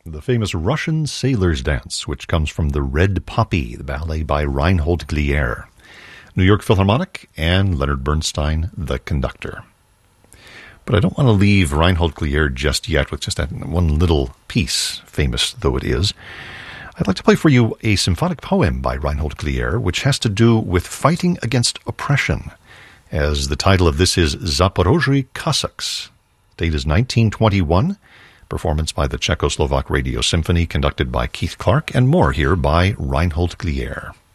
the famous Russian Sailor's Dance, which comes from The Red Poppy, the ballet by Reinhold Glier. New York Philharmonic and Leonard Bernstein, the conductor. But I don't want to leave Reinhold Glier just yet with just that one little piece, famous though it is. I'd like to play for you a symphonic poem by Reinhold Glier, which has to do with fighting against oppression, as the title of this is Zaporozhye Cossacks. Date is 1921. Performance by the Czechoslovak Radio Symphony, conducted by Keith Clark, and more here by Reinhold Glier.